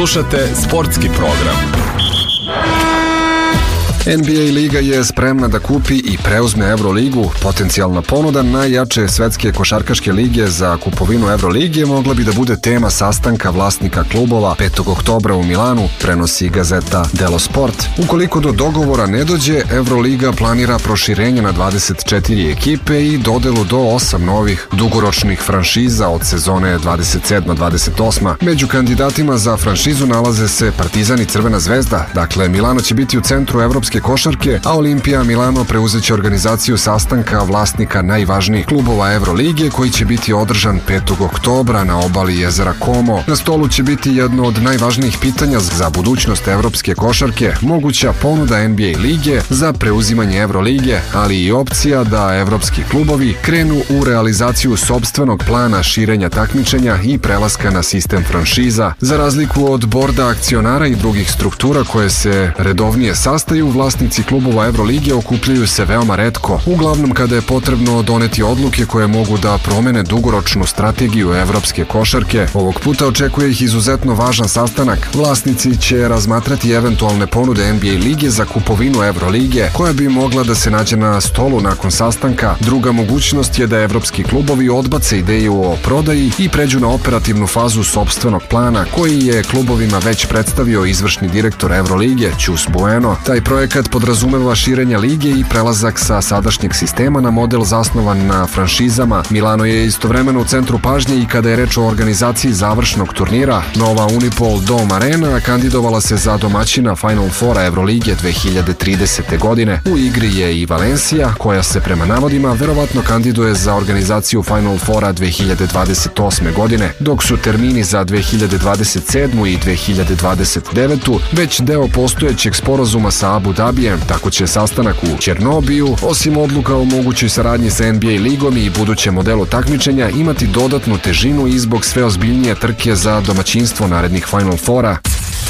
Slušate sportski program. NBA liga je spremna da kupi i preuzme Euroligu. Potencijalna ponuda najjače svetske košarkaške lige za kupovinu Euroligije mogla bi da bude tema sastanka vlasnika klubova 5. oktobra u Milanu, prenosi gazeta Dello Sport. Ukoliko do dogovora ne dođe, Euroliga planira proširenje na 24 ekipe i dodelu do 8 novih dugoročnih franšiza od sezone 27-28. Među kandidatima za franšizu nalaze se Partizan i Crvena zvezda. Dakle, Milano će biti u centru evropske košarke, a Olimpija Milano preuzeće organizaciju sastanka vlasnika najvažnijih klubova Evrolige koji će biti održan 5. oktobra na obali jezera Como. Na stolu će biti jedno od najvažnijih pitanja za budućnost evropske košarke, moguća ponuda NBA lige za preuzimanje Evrolige, ali i opcija da evropski klubovi krenu u realizaciju sopstvenog plana širenja takmičenja i prelaska na sistem franšiza. Za razliku od borda akcionara i drugih struktura koje se redovnije sastaju, vlasnici klubova Evrolige okupljaju se veoma retko, uglavnom kada je potrebno doneti odluke koje mogu da promene dugoročnu strategiju evropske košarke. Ovog puta očekuje ih izuzetno važan sastanak. Vlasnici će razmatrati eventualne ponude NBA lige za kupovinu Evrolige, koja bi mogla da se nađe na stolu nakon sastanka. Druga mogućnost je da evropski klubovi odbace ideju o prodaji i pređu na operativnu fazu sopstvenog plana, koji je klubovima već predstavio izvršni direktor Evrolige, Ćus Bueno. Taj projekat podrazumeva širenje lige i prelazak sa sadašnjeg sistema na model zasnovan na franšizama. Milano je istovremeno u centru pažnje i kada je reč o organizaciji završnog turnira. Nova Unipol Dome Arena kandidovala se za domaćina Final Fora Evrolige 2030. godine. U igri je i Valencia, koja se prema navodima verovatno kandiduje za organizaciju Final Fora 2028. godine, dok su termini za 2027. i 2029. već deo postojećeg sporazuma sa Abu Dhabijem. Tako će sastanak u Černobiju, osim odluka o mogućoj saradnji sa NBA ligom i budućem modelu takmičenja, imati dodatnu težinu i zbog sve ozbiljnije trke za domaćinstvo narednih Final Fora.